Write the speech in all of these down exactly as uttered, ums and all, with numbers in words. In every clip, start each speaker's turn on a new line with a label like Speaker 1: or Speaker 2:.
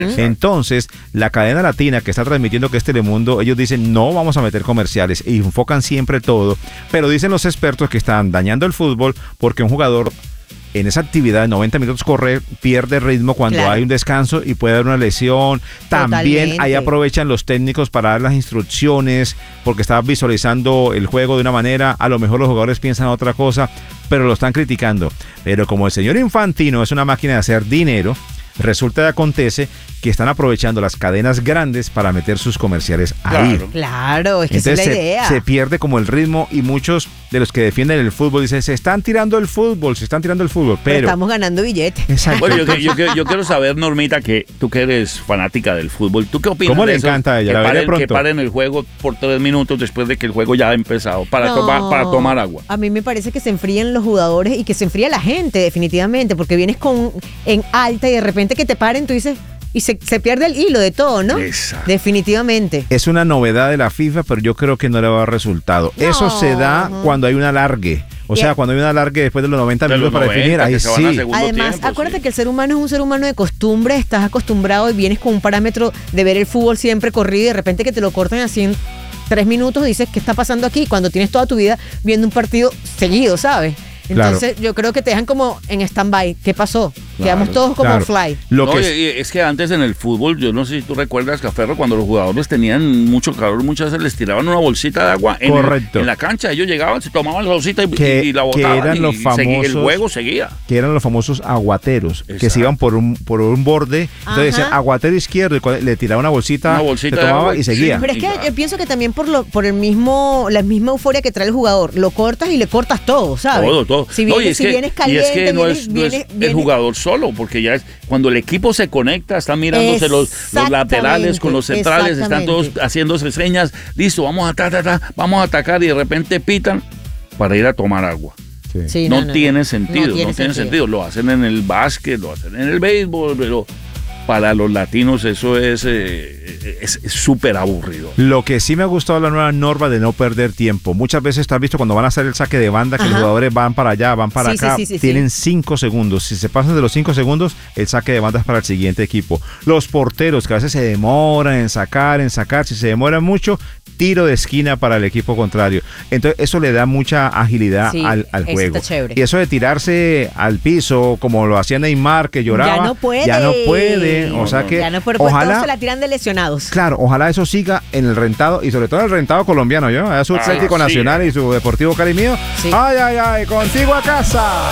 Speaker 1: Exacto.
Speaker 2: Entonces, la cadena latina que está transmitiendo, que es Telemundo, ellos dicen, no vamos a meter comerciales y enfocan siempre todo, pero dicen los expertos que están dañando el fútbol porque un jugador en esa actividad de noventa minutos corre, pierde ritmo cuando
Speaker 3: Claro.
Speaker 2: hay un descanso y puede haber una lesión. También
Speaker 3: Totalmente.
Speaker 2: ahí aprovechan los técnicos para dar las instrucciones porque está visualizando el juego de una manera, a lo mejor los jugadores piensan otra cosa, pero lo están criticando. Pero como el señor Infantino es una máquina de hacer dinero, resulta y acontece que están aprovechando las cadenas grandes para meter sus comerciales ahí.
Speaker 1: Claro.
Speaker 3: Claro, es que esa es
Speaker 2: Entonces
Speaker 3: la
Speaker 2: se,
Speaker 3: idea.
Speaker 2: se pierde como el ritmo y muchos de los que defienden el fútbol dicen, se están tirando el fútbol, se están tirando el fútbol,
Speaker 3: Pero
Speaker 2: pero...
Speaker 3: estamos ganando billetes.
Speaker 2: Exacto.
Speaker 1: Bueno, yo, yo, yo, yo quiero saber, Normita, que tú que eres fanática del fútbol, ¿tú qué opinas
Speaker 2: ¿Cómo
Speaker 1: de
Speaker 2: le
Speaker 1: eso?
Speaker 2: encanta a ella?
Speaker 1: Que
Speaker 2: La veré
Speaker 1: paren,
Speaker 2: pronto.
Speaker 1: que paren el juego por tres minutos después de que el juego ya ha empezado, para,
Speaker 3: No,
Speaker 1: tomar, para tomar agua.
Speaker 3: A mí me parece que se enfríen los jugadores y que se enfría la gente, definitivamente, porque vienes con en alta y de repente que te paren, tú dices, y se, se pierde el hilo de todo, ¿no?
Speaker 1: Exacto.
Speaker 3: Definitivamente.
Speaker 2: Es una novedad de la FIFA, pero yo creo que no le va a dar resultado.
Speaker 3: No.
Speaker 2: Eso se da cuando hay un alargue. O sea,
Speaker 3: Yeah.
Speaker 2: cuando hay un alargue después de los noventa
Speaker 1: De
Speaker 2: minutos
Speaker 1: los
Speaker 2: para definir,
Speaker 1: noventa,
Speaker 2: ahí
Speaker 1: que se van a
Speaker 2: sí.
Speaker 1: segundo
Speaker 3: Además,
Speaker 1: tiempo,
Speaker 3: acuérdate
Speaker 1: sí.
Speaker 3: que el ser humano es un ser humano de costumbre, estás acostumbrado y vienes con un parámetro de ver el fútbol siempre corrido y de repente que te lo cortan así en tres minutos, dices, ¿qué está pasando aquí? Cuando tienes toda tu vida viendo un partido seguido, ¿sabes?
Speaker 2: Claro.
Speaker 3: Entonces yo creo que te dejan como en stand-by. ¿Qué pasó?
Speaker 2: Claro,
Speaker 3: Quedamos todos como
Speaker 2: claro.
Speaker 3: fly.
Speaker 2: Lo
Speaker 1: No,
Speaker 2: que
Speaker 1: y-
Speaker 2: es-
Speaker 1: y es que antes en el fútbol, yo no sé si tú recuerdas, Caferro, cuando los jugadores tenían mucho calor, muchas veces les tiraban una bolsita de agua en, el-
Speaker 2: Correcto.
Speaker 1: en la cancha. Ellos llegaban, se tomaban la bolsita y,
Speaker 2: Que-
Speaker 1: y la
Speaker 2: que
Speaker 1: botaban
Speaker 2: eran
Speaker 1: y
Speaker 2: los
Speaker 1: seguía- el
Speaker 2: famosos-
Speaker 1: juego seguía.
Speaker 2: que eran los famosos aguateros, que se
Speaker 1: Exacto.
Speaker 2: iban por un por un borde, entonces
Speaker 3: Ajá.
Speaker 2: decían aguatero izquierdo, y cuando le tiraba una bolsita,
Speaker 1: Una bolsita
Speaker 2: se
Speaker 1: de
Speaker 2: tomaba
Speaker 1: agua,
Speaker 2: y seguía.
Speaker 3: Pero es que
Speaker 1: Igual.
Speaker 3: yo pienso que también por lo por el mismo la misma euforia que trae el jugador, lo cortas y le cortas todo, ¿sabes?
Speaker 1: Todo, todo.
Speaker 3: Si
Speaker 1: No,
Speaker 3: vienes,
Speaker 1: y es
Speaker 3: si
Speaker 1: que-
Speaker 3: vienes
Speaker 1: y
Speaker 3: caliente,
Speaker 1: es que no
Speaker 3: vienes-
Speaker 1: es, no es
Speaker 3: vienes-
Speaker 1: el
Speaker 3: vienes-
Speaker 1: jugador solo, porque ya es cuando el equipo se conecta, están mirándose los, los laterales con los centrales, están todos
Speaker 3: exactamente.
Speaker 1: haciéndose señas, listo, vamos a ta, ta, ta, vamos a atacar y de repente pitan para ir a tomar agua.
Speaker 2: Sí.
Speaker 3: Sí,
Speaker 1: no,
Speaker 3: no, no,
Speaker 1: tiene
Speaker 3: no.
Speaker 1: sentido, no
Speaker 3: tiene
Speaker 1: tiene,
Speaker 3: sentido.
Speaker 1: sentido. Lo hacen en el básquet, lo hacen en el béisbol, pero para los latinos eso es eh, es es súper aburrido.
Speaker 2: Lo que sí me ha gustado la nueva norma de no perder tiempo. Muchas veces tú has visto cuando van a hacer el saque de banda que
Speaker 3: Ajá.
Speaker 2: los jugadores van para allá, van para
Speaker 3: Sí, sí,
Speaker 2: acá,
Speaker 3: sí, sí,
Speaker 2: tienen
Speaker 3: sí.
Speaker 2: cinco segundos. Si se pasan de los cinco segundos, el saque de banda es para el siguiente equipo. Los porteros que a veces se demoran en sacar, en sacar, si se demoran mucho, tiro de esquina para el equipo contrario. Entonces eso le da mucha agilidad
Speaker 3: Sí,
Speaker 2: al, al
Speaker 3: eso
Speaker 2: juego.
Speaker 3: está chévere.
Speaker 2: Y eso de tirarse al piso, como lo hacía Neymar, que lloraba,
Speaker 3: Ya no puede.
Speaker 2: ya no puede. O sea
Speaker 1: No,
Speaker 2: que
Speaker 3: Ya no puede, pues todos
Speaker 2: ojalá
Speaker 3: se la tiran de lesionados.
Speaker 2: Claro, ojalá eso siga en el rentado y sobre todo en el rentado colombiano, ¿yo? Allá su
Speaker 1: Ah,
Speaker 2: Atlético
Speaker 1: sí.
Speaker 2: Nacional y su Deportivo Cali mío.
Speaker 3: Sí.
Speaker 2: Ay, ay, ay, contigo a casa.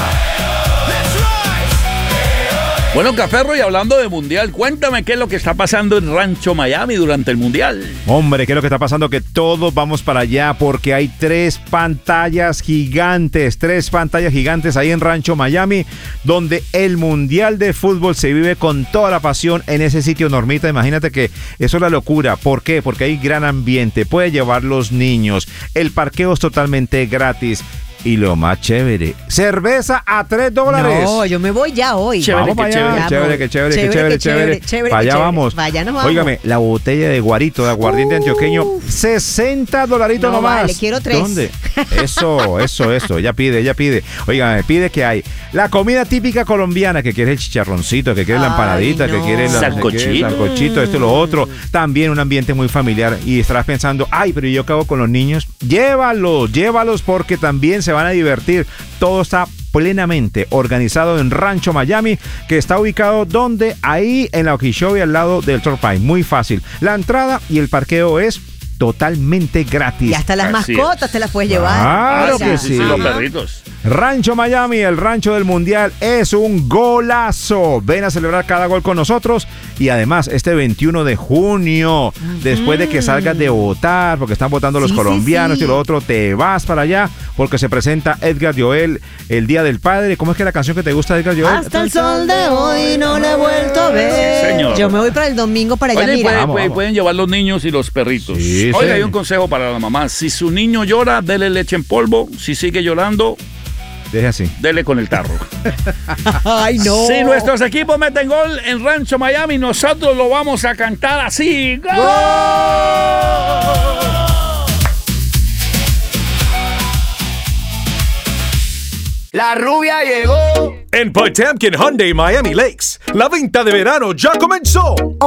Speaker 1: Bueno, Caferro, y hablando de mundial, cuéntame qué es lo que está pasando en Rancho Miami durante el mundial.
Speaker 2: Hombre, ¿qué es lo que está pasando? Que todos vamos para allá porque hay tres pantallas gigantes, tres pantallas gigantes ahí en Rancho Miami, donde el Mundial de Fútbol se vive con toda la pasión en ese sitio, Normita. Imagínate que eso es la locura. ¿Por qué? Porque hay gran ambiente, puede llevar los niños, el parqueo es totalmente gratis. Y lo más chévere, cerveza a tres dólares.
Speaker 3: No, yo me voy ya hoy.
Speaker 1: Chévere,
Speaker 2: Vamos para
Speaker 1: qué
Speaker 2: allá,
Speaker 3: chévere.
Speaker 2: chévere, que chévere, que
Speaker 3: Chévere,
Speaker 2: chévere,
Speaker 3: qué
Speaker 2: chévere.
Speaker 3: chévere, chévere,
Speaker 2: Para
Speaker 3: qué
Speaker 2: allá
Speaker 3: chévere.
Speaker 2: vamos.
Speaker 3: Vaya, nos vamos.
Speaker 2: Óigame, la botella de guarito, de aguardiente
Speaker 3: Uh.
Speaker 2: antioqueño, sesenta dolaritos
Speaker 3: No,
Speaker 2: nomás.
Speaker 3: vale, quiero tres.
Speaker 2: ¿Dónde? Eso, eso, eso. Ella pide, ella pide. Óigame, pide que hay la comida típica colombiana, que quiere el chicharroncito, que quiere la
Speaker 3: Ay,
Speaker 2: empanadita,
Speaker 3: no.
Speaker 2: que quiere la
Speaker 1: Sancochito.
Speaker 2: que quiere el sancochito, esto y lo otro. También un ambiente muy familiar. Y estarás pensando, ay, pero ¿y yo qué hago con los niños? Llévalos, llévalos porque también se van a divertir. Todo está plenamente organizado en Rancho Miami, que está ubicado donde ahí en la Okeechobee al lado del Torpine. Muy fácil. La entrada y el parqueo es totalmente gratis.
Speaker 3: Y hasta las
Speaker 1: Así
Speaker 3: mascotas
Speaker 1: es.
Speaker 3: te las puedes llevar.
Speaker 2: Claro
Speaker 3: O sea,
Speaker 2: que sí.
Speaker 1: Los
Speaker 3: ajá.
Speaker 1: perritos.
Speaker 2: Rancho Miami, el rancho del mundial, es un golazo. Ven a celebrar cada gol con nosotros. Y además, este veintiuno de junio, después de que salgas de votar, porque están votando los
Speaker 3: Sí, sí,
Speaker 2: colombianos
Speaker 3: sí.
Speaker 2: y lo otro, te vas para allá, porque se presenta Edgar Joel, el Día del Padre. ¿Cómo es que la canción que te gusta de Edgar Joel?
Speaker 3: Hasta el sol de hoy no le he vuelto a ver.
Speaker 1: Sí, señor.
Speaker 3: Yo me voy para el domingo para allá,
Speaker 1: Oye,
Speaker 3: mira.
Speaker 1: puede-
Speaker 2: Vamos,
Speaker 1: puede-
Speaker 2: vamos.
Speaker 1: pueden llevar los niños y los perritos.
Speaker 2: Sí,
Speaker 1: Oiga,
Speaker 2: sí.
Speaker 1: hay un consejo para la mamá. Si su niño llora, dele leche en polvo. Si sigue llorando,
Speaker 2: Deje así.
Speaker 1: dele con el tarro.
Speaker 3: Ay, no.
Speaker 1: Si nuestros equipos meten gol en Rancho Miami, nosotros lo vamos a cantar así. ¡Gol!
Speaker 4: La rubia llegó En Potemkin Hyundai Miami Lakes, la venta de verano ya comenzó.